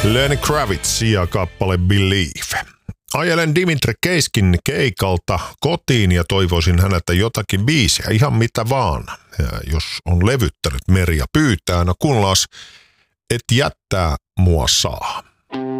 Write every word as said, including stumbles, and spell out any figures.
Lenny Kravitz ja kappale Believe. Ajelen Dimitri Keiskin keikalta kotiin ja toivoisin häneltä jotakin biisiä, ihan mitä vaan. Ja jos on levyttänyt Merja pyytää, no kuunnellaan, et jättää mua saa.